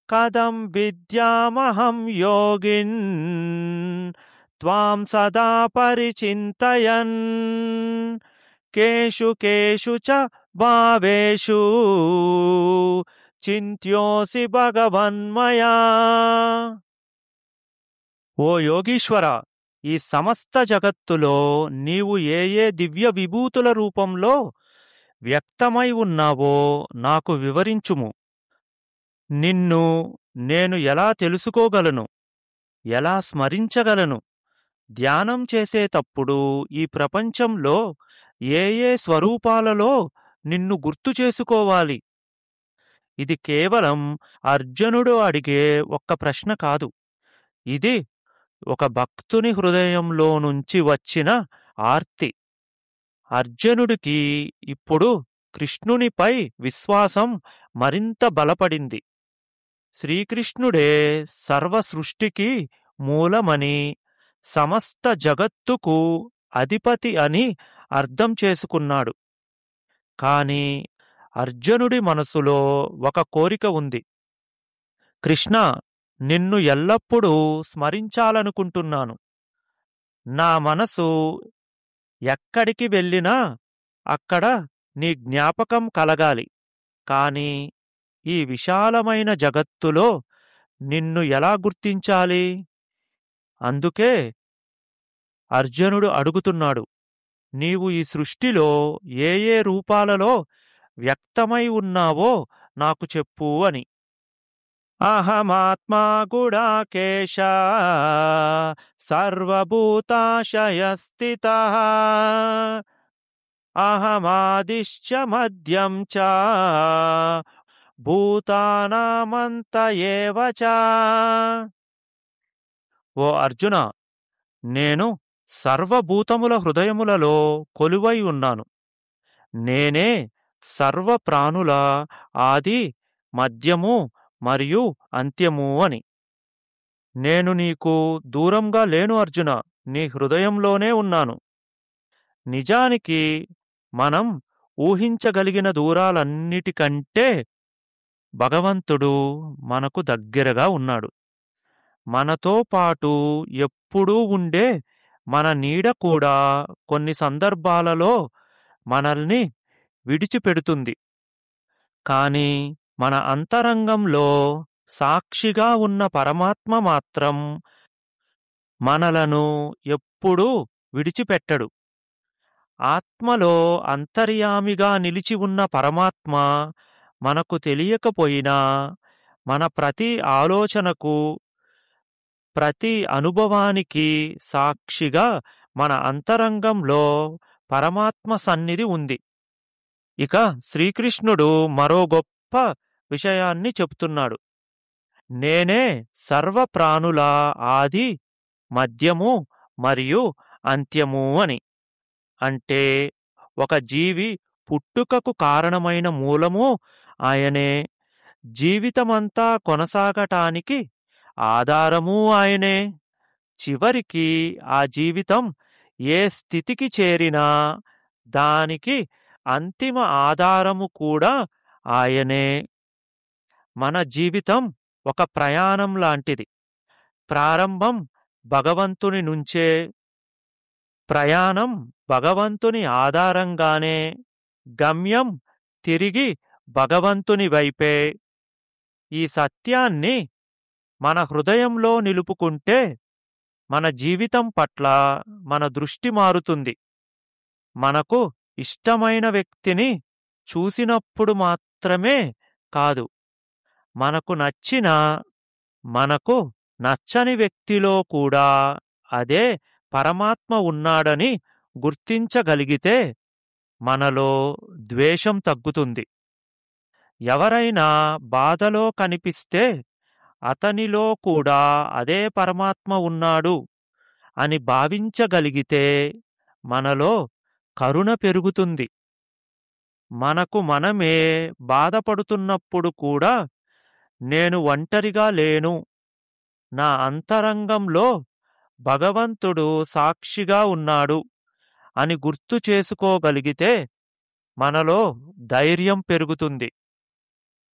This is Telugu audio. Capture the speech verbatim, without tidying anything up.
కథం విద్యామహం యోగిన్ త్వాం సదా పరిచింతయన్ కేషు కేషు చ భావేషు చింత్యోసి భగవన్మయా. ఓ యోగీశ్వర, ఈ సమస్త జగత్తులో నీవు ఏ ఏ దివ్య విభూతుల రూపంలో వ్యక్తమై ఉన్నావో నాకు వివరించుము. నిన్ను నేను ఎలా తెలుసుకోగలను, ఎలా స్మరించగలను? ధ్యానం చేసేటప్పుడు ఈ ప్రపంచంలో ఏ ఏ స్వరూపాలలో నిన్ను గుర్తు చేసుకోవాలి? ఇది కేవలం అర్జునుడు అడిగే ఒక్క ప్రశ్న కాదు. ఇది ఒక భక్తుని హృదయంలో నుంచి వచ్చిన ఆర్తి. అర్జునుడికి ఇప్పుడు కృష్ణునిపై విశ్వాసం మరింత బలపడింది. శ్రీకృష్ణుడే సర్వ సృష్టికి మూలమని, సమస్త జగత్తుకు అధిపతి అని అర్థం చేసుకున్నాడు. కాని అర్జునుడి మనసులో ఒక కోరిక ఉంది. కృష్ణ, నిన్ను ఎల్లప్పుడూ స్మరించాలనుకుంటున్నాను. నా మనసు ఎక్కడికి వెళ్ళినా అక్కడ నీ జ్ఞాపకం కలగాలి. కాని ఈ విశాలమైన జగత్తులో నిన్ను ఎలా గుర్తించాలి? అందుకే అర్జునుడు అడుగుతున్నాడు, నీవు ఈ సృష్టిలో ఏ ఏ రూపాలలో వ్యక్తమై ఉన్నావో నాకు చెప్పు అని. అహమాత్మా గుడాకేశ సర్వభూతాశయస్థితః అహమాదిశ్చ మధ్యం చ భూతానామంత ఏవ చ. ఓ అర్జున, నేను సర్వభూతముల హృదయములలో కొలువై ఉన్నాను. నేనే సర్వ ప్రాణుల ఆది, మధ్యము మరియు అంత్యము అని. నేను నీకు దూరంగా లేను అర్జున, నీ హృదయంలోనే ఉన్నాను. నిజానికి మనం ఊహించగలిగిన దూరాలన్నిటికంటే భగవంతుడు మనకు దగ్గరగా ఉన్నాడు. మనతో పాటు ఎప్పుడూ ఉండే మన నీడ కూడా కొన్ని సందర్భాలలో మనల్ని విడిచిపెడుతుంది. కాని మన అంతరంగంలో సాక్షిగా ఉన్న పరమాత్మ మాత్రం మనలను ఎప్పుడూ విడిచిపెట్టడు. ఆత్మలో అంతర్యామిగా నిలిచి ఉన్న పరమాత్మ మనకు తెలియకపోయినా మన ప్రతి ఆలోచనకు, ప్రతి అనుభవానికి సాక్షిగా మన అంతరంగంలో పరమాత్మ సన్నిధి ఉంది. ఇక శ్రీకృష్ణుడు మరో గొప్ప విషయాన్ని చెప్తున్నాడు. నేనే సర్వ ప్రాణుల ఆది, మధ్యము మరియు అంత్యము అని. అంటే ఒక జీవి పుట్టుకకు కారణమైన మూలము ఆయనే, జీవితమంతా కొనసాగటానికి ఆధారము ఆయనే, చివరికి ఆ జీవితం ఏ స్థితికి చేరినా దానికి అంతిమ ఆధారము కూడా ఆయనే. మన జీవితం ఒక ప్రయాణం లాంటిది. ప్రారంభం భగవంతుని నుంచే, ప్రయాణం భగవంతుని ఆధారంగానే, గమ్యం తిరిగి భగవంతుని వైపే. ఈ సత్యాన్ని మన హృదయంలో నిలుపుకుంటే మన జీవితం పట్ల మన దృష్టి మారుతుంది. మనకు ఇష్టమైన వ్యక్తిని చూసినప్పుడు మాత్రమే కాదు, మనకు నచ్చిన, మనకు నచ్చని వ్యక్తిలో కూడా అదే పరమాత్మ ఉన్నాడని గుర్తించగలిగితే మనలో ద్వేషం తగ్గుతుంది. ఎవరైనా బాధలో కనిపిస్తే అతనిలో కూడా అదే పరమాత్మ ఉన్నాడు అని భావించగలిగితే మనలో కరుణ పెరుగుతుంది. మనకు మనమే బాధపడుతున్నప్పుడు కూడా నేను ఒంటరిగా లేను, నా అంతరంగంలో భగవంతుడు సాక్షిగా ఉన్నాడు అని గుర్తు చేసుకోగలిగితే మనలో ధైర్యం పెరుగుతుంది.